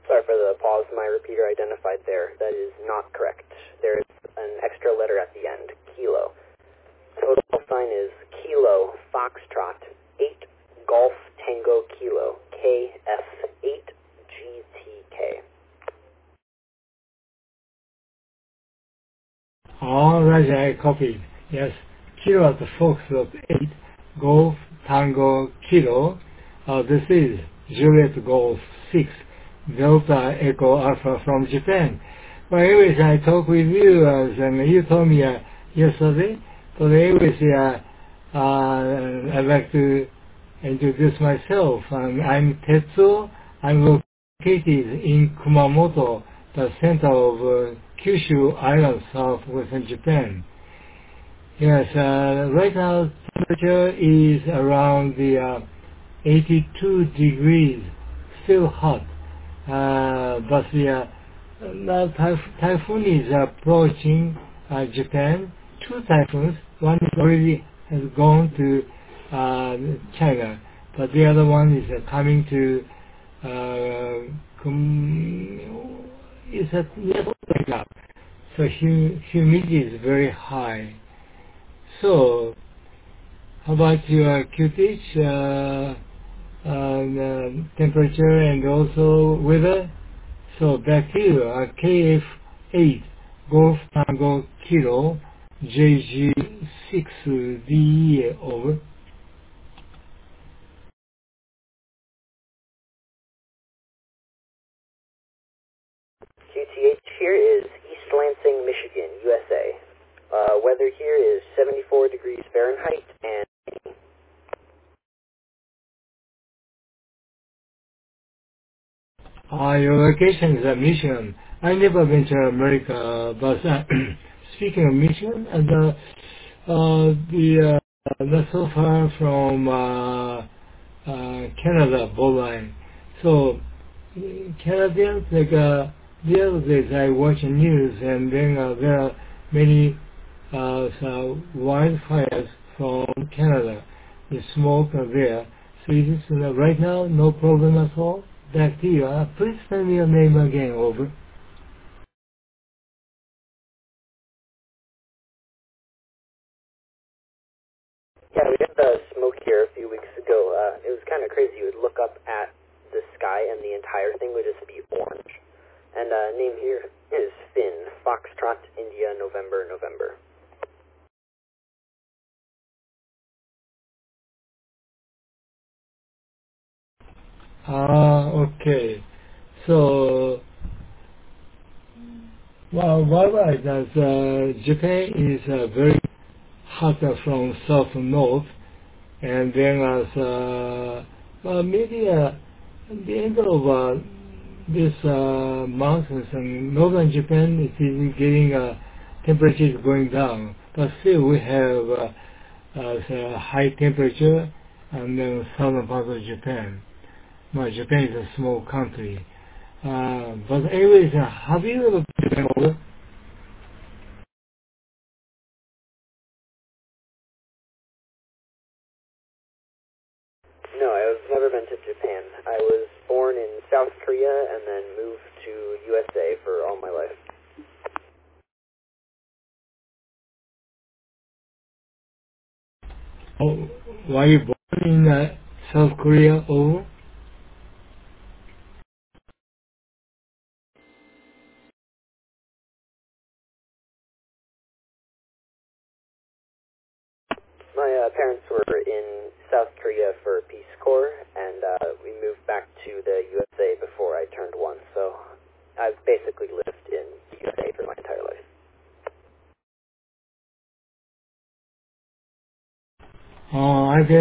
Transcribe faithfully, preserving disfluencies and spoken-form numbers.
Sorry for the pause. My repeater identified there. That is not correct. There is an extra letter at the end, kilo. Total sign is Kilo Foxtrot eight Golf Tango Kilo K F eight G T K. All right, I copied. Yes, Kilo at the Foxtrot eight Golf Tango Kilo. Uh, this is Juliet Golf six Delta Echo Alpha from Japan. Well, anyways, I talked with you, uh, and you told me uh, yesterday. So anyways, uh, uh, I'd like to introduce myself. Um, I'm Tetsuo. I'm located in Kumamoto, the center of uh, Kyushu Island, southwestern Japan. Yes, uh, right now temperature is around the uh, eighty-two degrees, still hot. Uh, but the uh, now typh- typhoon is approaching uh, Japan. Two typhoons. One is already has gone to uh, China, but the other one is uh, coming to. Uh, com- is at level up. So hum- humidity is very high. So, how about your Q T H uh, um, uh, temperature and also weather? So back to you, uh, K F eight Golf Tango Kilo J G six D E over. Q T H here is East Lansing, Michigan, U S A. Uh, weather here is seventy-four degrees Fahrenheit and Uh, your location is uh, Michigan. I never been to America, but uh, speaking of Michigan, and uh, uh, the uh, not so far from uh, uh, Canada borderline. So uh, Canadians, like uh, the other days I watch the news, and then uh, there are many uh, so wildfires from Canada. The smoke are there. So it is uh, right now no problem at all. Back to you. Uh, please tell me your name again. Over. yeah, we had the smoke here a few weeks ago. Uh, it was kind of crazy. You would look up at the sky and the entire thing would just be orange. And uh, name here is Finn, Foxtrot, India, November, November. Ah, okay. So, well, why right, that uh, Japan is uh, very hot uh, from south to north, and then as uh, well, maybe uh, at the end of uh, this uh, monsoon in northern Japan, it is getting uh, temperatures going down, but still we have uh, uh, the high temperature and then southern part of Japan. Well, Japan is a small country. Uh, but anyways, uh, have you ever been to Japan? No, I've never been to Japan. I was born in South Korea and then moved to U S A for all my life. Oh, were you born in uh, South Korea or? My uh, parents were in South Korea for Peace